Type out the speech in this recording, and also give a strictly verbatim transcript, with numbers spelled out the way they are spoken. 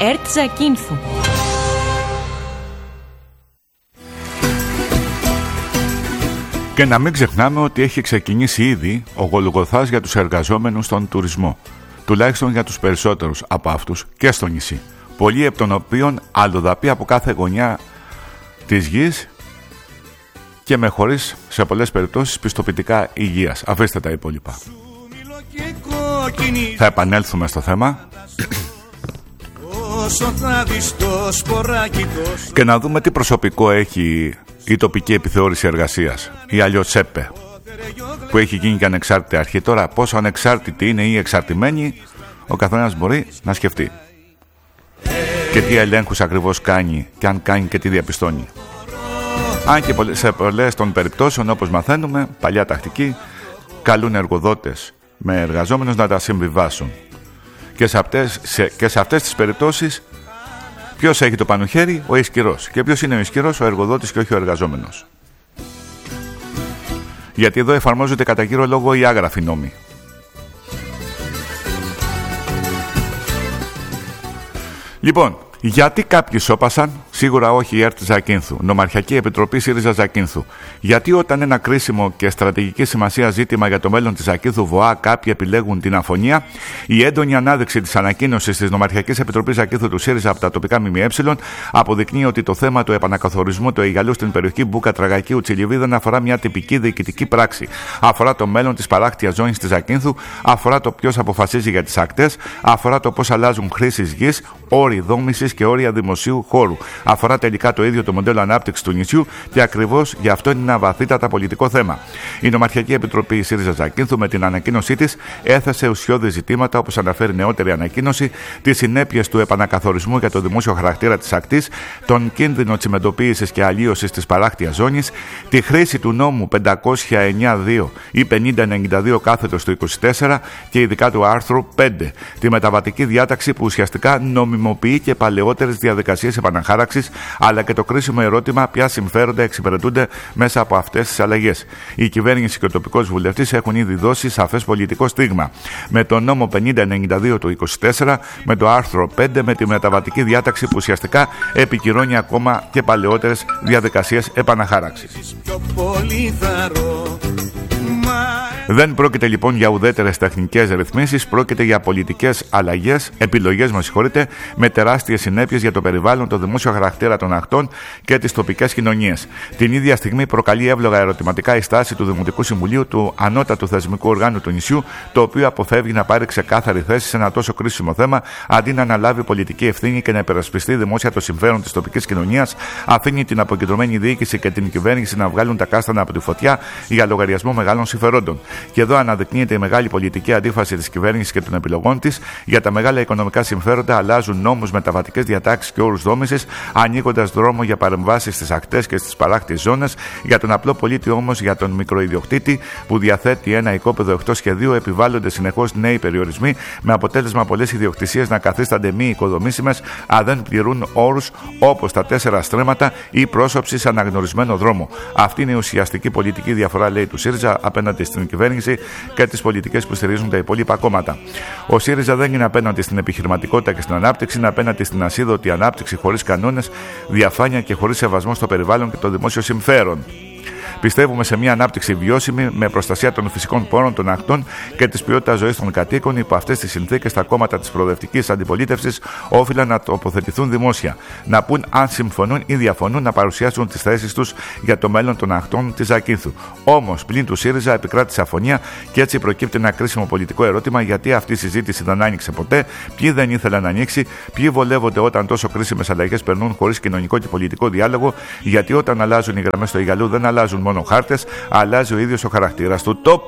ΕΡΤ Ζακίνθου. Και να μην ξεχνάμε ότι έχει ξεκινήσει ήδη ο Γολγοθάς για τους εργαζόμενους στον τουρισμό. Τουλάχιστον για τους περισσότερους από αυτούς και στο νησί. Πολλοί από των οποίων αλλοδαποί από κάθε γωνιά της γης και με χωρίς σε πολλές περιπτώσεις πιστοποιητικά υγείας. Αφήστε τα υπόλοιπα. Θα επανέλθουμε στο θέμα και να δούμε τι προσωπικό έχει η τοπική επιθεώρηση εργασίας, η αλλιώς ΣΕΠΕ, που έχει γίνει και ανεξάρτητη αρχή. Τώρα πόσο ανεξάρτητη είναι ή εξαρτημένη, ο καθένας μπορεί να σκεφτεί και τι ελέγχους ακριβώς κάνει και αν κάνει και τι διαπιστώνει. Αν και σε πολλές των περιπτώσεων, όπως μαθαίνουμε, παλιά τακτική, καλούν εργοδότες με εργαζόμενους να τα συμβιβάσουν. Και σε αυτές, σε, και σε αυτές τις περιπτώσεις, ποιος έχει το πάνω χέρι? Ο ισχυρός. Και ποιος είναι ο ισχυρός? Ο εργοδότης και όχι ο εργαζόμενος. Γιατί εδώ εφαρμόζονται κατά κύριο λόγο οι άγραφοι νόμοι. Λοιπόν, γιατί κάποιοι σώπασαν? Σίγουρα όχι η ΕΡΤ Ζακίνθου, Νομαρχιακή Επιτροπή ΣΥΡΙΖΑ Ζακίνθου. Γιατί όταν ένα κρίσιμο και στρατηγική σημασία ζήτημα για το μέλλον της Ζακίνθου ΒΟΑ κάποιοι επιλέγουν την αφωνία, η έντονη ανάδειξη της ανακοίνωσης της Νομαρχιακής Επιτροπής Ζακίνθου του ΣΥΡΙΖΑ από τα τοπικά ΜΜΕ αποδεικνύει ότι το θέμα του επανακαθορισμού του Αιγαλού στην περιοχή Μπούκα Τραγακίου Τσιλιβί δεν αφορά μια τυπική διοικητική πράξη. Αφορά το μέλλον της παράκτιας ζώνης της Ζακίνθου, αφορά το ποιος αποφασίζει για τις ακτές, αφορά το πώς αλλάζουν χρήσεις γης, όροι δόμησης και όρια δημοσίου χώρου. Αφορά τελικά το ίδιο το μοντέλο ανάπτυξης του νησιού και ακριβώς γι' αυτό είναι ένα βαθύτατα πολιτικό θέμα. Η Νομαρχιακή Επιτροπή ΣΥΡΙΖΑ Ζακίνθου με την ανακοίνωσή της έθεσε ουσιώδη ζητήματα, όπως αναφέρει η νεότερη ανακοίνωση, τις συνέπειες του επανακαθορισμού για το δημόσιο χαρακτήρα της ακτής, τον κίνδυνο τσιμεντοποίησης και αλλίωσης της παράκτιας ζώνης, τη χρήση του νόμου πεντακόσια ενενήντα δύο ή πενήντα ενενήντα δύο κάθετος του είκοσι τέσσερα και ειδικά του άρθρου πέντε, τη μεταβατική διάταξη που ουσιαστικά νομιμοποιεί και παλαιότερες διαδικασίες επαναχάραξης, αλλά και το κρίσιμο ερώτημα ποια συμφέροντα εξυπηρετούνται μέσα από αυτές τις αλλαγές. Η κυβέρνηση και ο τοπικός βουλευτής έχουν ήδη δώσει σαφές πολιτικό στίγμα. Με τον νόμο πενήντα ενενήντα δύο του είκοσι τέσσερα, με το άρθρο πέντε, με τη μεταβατική διάταξη που ουσιαστικά επικυρώνει ακόμα και παλαιότερες διαδικασίες επαναχάραξης. Δεν πρόκειται λοιπόν για ουδέτερες τεχνικές ρυθμίσεις, πρόκειται για πολιτικές αλλαγές, επιλογές, με συγχωρείτε, με τεράστιες συνέπειες για το περιβάλλον, το δημόσιο χαρακτήρα των ακτών και τις τοπικές κοινωνίες. Την ίδια στιγμή προκαλεί εύλογα ερωτηματικά η στάση του Δημοτικού Συμβουλίου, του ανώτατου θεσμικού οργάνου του νησιού, το οποίο αποφεύγει να πάρει ξεκάθαρη θέση σε ένα τόσο κρίσιμο θέμα, αντί να αναλάβει πολιτική ευθύνη και να υπερασπιστεί δημόσια το συμφέρον της τοπικής κοινωνίας, αφήνει την αποκεντρωμένη διοίκηση και την κυβέρνηση να βγάλουν τα κάστανα από τη φωτιά για λογαριασμό μεγάλων συμφερόντων. Και εδώ αναδεικνύεται η μεγάλη πολιτική αντίφαση της κυβέρνησης και των επιλογών της. Για τα μεγάλα οικονομικά συμφέροντα αλλάζουν νόμους, μεταβατικές διατάξεις και όρους δόμησης, ανοίγοντας δρόμο για παρεμβάσεις στις ακτές και στις παράκτιες ζώνες. Για τον απλό πολίτη όμως, για τον μικροϊδιοκτήτη που διαθέτει ένα οικόπεδο εκτός σχεδίου, επιβάλλονται συνεχώς νέοι περιορισμοί, με αποτέλεσμα πολλές ιδιοκτησίες να καθίστανται μη οικοδομήσιμες αν δεν πληρούν όρους όπως τα τέσσερα στρέμματα ή πρόσωψη σε αναγνωρισμένο δρόμο. Αυτή είναι η ουσιαστική πολιτική διαφορά, λέει, του ΣΥΡΙΖΑ απέναντι στην κυβέρνηση και τις πολιτικές που στηρίζουν τα υπόλοιπα κόμματα. Ο ΣΥΡΙΖΑ δεν είναι απέναντι στην επιχειρηματικότητα και στην ανάπτυξη, είναι απέναντι στην ασίδωτη ανάπτυξη χωρίς κανόνες, διαφάνεια και χωρίς σεβασμό στο περιβάλλον και το δημόσιο συμφέρον. Πιστεύουμε σε μια ανάπτυξη βιώσιμη με προστασία των φυσικών πόρων, των ακτών και της ποιότητας ζωής των κατοίκων. Υπό αυτές τις συνθήκες, τα κόμματα της προοδευτικής αντιπολίτευσης όφυλαν να τοποθετηθούν δημόσια, να πούν αν συμφωνούν ή διαφωνούν, να παρουσιάσουν τις θέσεις τους για το μέλλον των ακτών της Ζακίνθου. Όμως, πλην του ΣΥΡΙΖΑ επικράτησε αφωνία και έτσι προκύπτει ένα κρίσιμο πολιτικό ερώτημα: γιατί αυτή η συζήτηση δεν άνοιξε ποτέ, ποιοι δεν ήθελαν να ανοίξει, ποιοι βολεύονται όταν τόσο κρίσιμες αλλαγές περνούν χωρίς κοινωνικό και πολιτικό διάλογο, γιατί όταν αλλάζουν οι γραμμές του Αιγαλού δεν αλλάζουν μόνο χάρτες, αλλάζει ο ίδιος ο χαρακτήρας του τόπου.